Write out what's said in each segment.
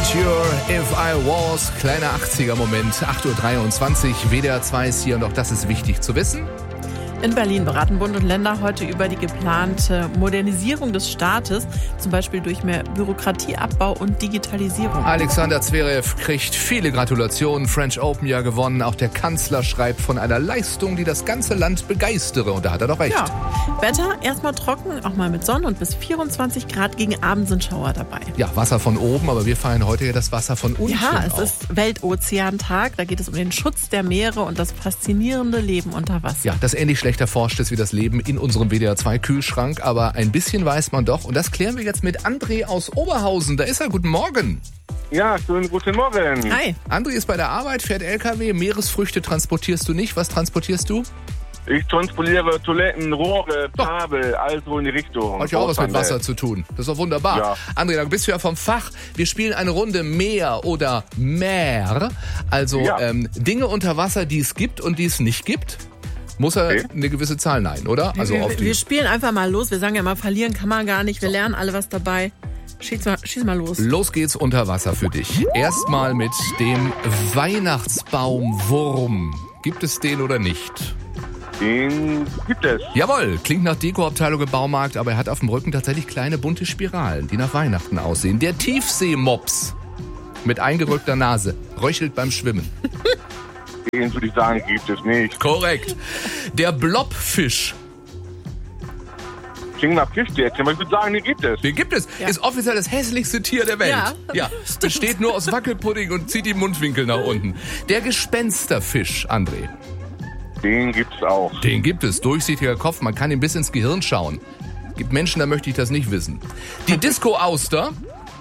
Cure, If I Was, kleiner 80er-Moment, 8.23 Uhr, WDR 2 ist hier und auch das ist wichtig zu wissen. In Berlin beraten Bund und Länder heute über die geplante Modernisierung des Staates, zum Beispiel durch mehr Bürokratieabbau und Digitalisierung. Alexander Zverev kriegt viele Gratulationen, French Open ja gewonnen. Auch der Kanzler schreibt von einer Leistung, die das ganze Land begeistere. Und da hat er doch recht. Ja, Wetter erstmal trocken, auch mal mit Sonne und bis 24 Grad, gegen Abend sind Schauer dabei. Ja, Wasser von oben, aber wir feiern heute ja das Wasser von unten. Ja, es ist Weltozeantag, da geht es um den Schutz der Meere und das faszinierende Leben unter Wasser. Ja, das ähnlich schlecht erforscht ist wie das Leben in unserem WDR 2 Kühlschrank, aber ein bisschen weiß man doch. Und das klären wir jetzt mit André aus Oberhausen. Da ist er, guten Morgen. Ja, schönen guten Morgen. Hi. André ist bei der Arbeit, fährt LKW, Meeresfrüchte transportierst du nicht. Was transportierst du? Ich transportiere Toiletten, Rohre, Kabel, also in die Richtung. Hat ja auch was mit Wasser zu tun. Das ist doch wunderbar. Ja. André, dann bist du ja vom Fach. Wir spielen eine Runde Meer oder Meer. Also Ja. Dinge unter Wasser, die es gibt und die es nicht gibt. Muss er eine gewisse Zahl nein, oder? Also auf Wir die. spielen einfach mal los. Wir sagen ja immer, verlieren kann man gar nicht. Wir lernen alle was dabei. Schieß mal los. Los geht's unter Wasser für dich. Erstmal mit dem Weihnachtsbaumwurm. Gibt es den oder nicht? Den gibt es. Jawohl, klingt nach Dekoabteilung im Baumarkt, aber er hat auf dem Rücken tatsächlich kleine bunte Spiralen, die nach Weihnachten aussehen. Der Tiefseemops mit eingerückter Nase röchelt beim Schwimmen. Den würde ich sagen, gibt es nicht. Korrekt. Der Blobfisch, Klingt nach Fischstäbchen, aber ich würde sagen, den gibt es. den gibt es, Ja. ist offiziell das hässlichste Tier der Welt. Ja, besteht nur aus Wackelpudding und zieht die Mundwinkel nach unten. Der Gespensterfisch, André, Den gibt es auch. den gibt es. Durchsichtiger Kopf, man kann ihm bis ins Gehirn schauen. Gibt Menschen, da möchte ich das nicht wissen. Die Disco-Auster,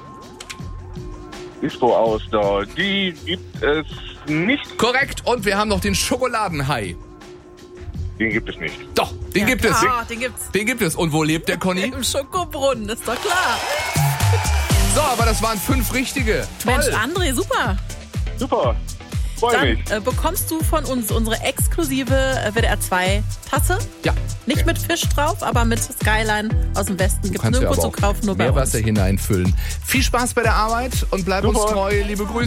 Disco-Auster, die gibt es nicht. korrekt. Und wir haben noch den Schokoladenhai. Den gibt es nicht. Doch, den gibt es. Ah, den gibt's. Den gibt es. Und wo lebt der Conny? Im Schokobrunnen, ist doch klar. So, aber das waren 5 richtige. Toll. Mensch, André, super. Super. Freue mich. Dann bekommst du von uns unsere exklusive WDR 2 Tasse. Ja. Nicht mit Fisch drauf, aber mit Skyline aus dem Westen. Gibt es Kannst ja nirgendwo aber zu kaufen, nur auch bei uns. Meerwasser hineinfüllen. Viel Spaß bei der Arbeit und bleib uns Super. treu. Liebe Grüße.